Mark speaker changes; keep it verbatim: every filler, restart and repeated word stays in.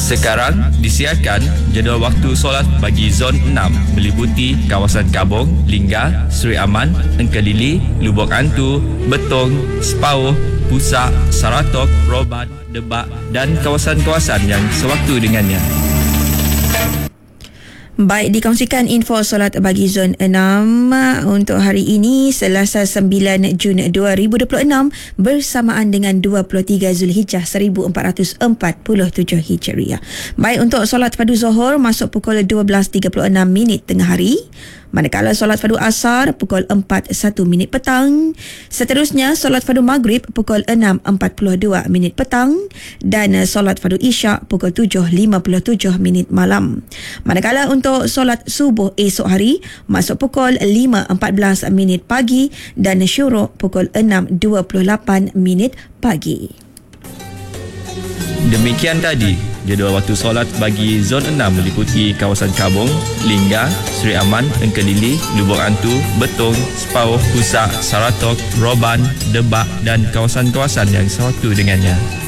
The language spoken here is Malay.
Speaker 1: Sekarang disiarkan jadual waktu solat bagi Zon enam meliputi kawasan Kabong, Lingga, Seri Aman, Engkelili, Lubuk Antu, Betong, Sepauh, Pusak, Saratok, Roban, Debak dan kawasan-kawasan yang sewaktu dengannya.
Speaker 2: Baik, dikongsikan info solat bagi Zon enam untuk hari ini Selasa sembilan Jun dua ribu dua puluh enam bersamaan dengan dua puluh tiga Zulhijjah seribu empat ratus empat puluh tujuh Hijriah. Baik, untuk solat fardu Zuhur masuk pukul dua belas tiga puluh enam minit tengah hari. Manakala solat fardu Asar pukul empat satu minit petang. Seterusnya solat fardu Maghrib pukul enam empat puluh dua minit petang dan solat fardu Isyak pukul tujuh lima puluh tujuh minit malam. Manakala untuk solat subuh esok hari masuk pukul lima empat belas minit pagi dan syuruk pukul enam dua puluh lapan minit pagi.
Speaker 1: Demikian tadi jadual waktu solat bagi Zon enam meliputi kawasan Kabong, Lingga, Seri Aman, Engkelili, Lubuk Antu, Betong, Sepauh, Pusak, Saratok, Roban, Debak dan kawasan-kawasan yang sewaktu dengannya.